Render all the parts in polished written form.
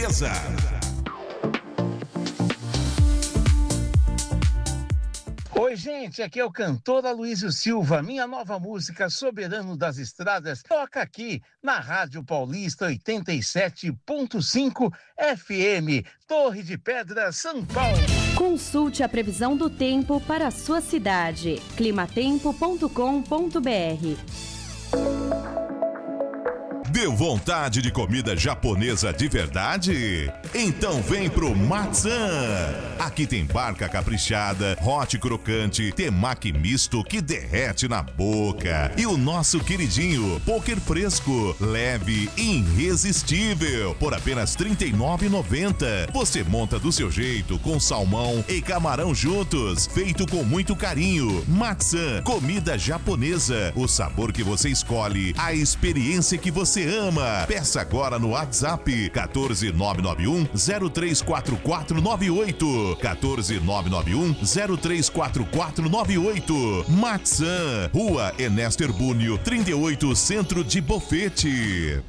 Japonesa. Oi, gente, aqui é o cantor Aloysio Silva. Minha nova música Soberano das Estradas toca aqui na Rádio Paulista 87.5 FM, Torre de Pedra, São Paulo. Consulte a previsão do tempo para a sua cidade. climatempo.com.br. Deu vontade de comida japonesa de verdade? Então vem pro Matzan. Aqui tem barca caprichada, hot crocante, temaki misto que derrete na boca. E o nosso queridinho, poker fresco, leve e irresistível, por apenas R$ 39,90. Você monta do seu jeito, com salmão e camarão juntos, feito com muito carinho. Matzan, comida japonesa, o sabor que você escolhe, a experiência que você ama. Peça agora no WhatsApp 14991-034498. 14991-034498. Matzan, Rua Ernesto Herbúnio, 38, Centro de Bofete.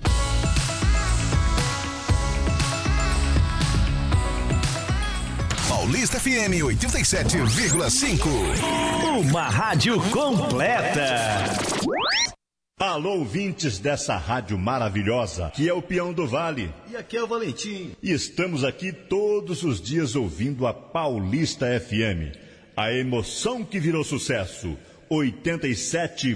Paulista FM 87,5. Uma rádio completa. Alô, ouvintes dessa rádio maravilhosa, que é o Peão do Vale. E aqui é o Valentim. E estamos aqui todos os dias ouvindo a Paulista FM. A emoção que virou sucesso. 87,5.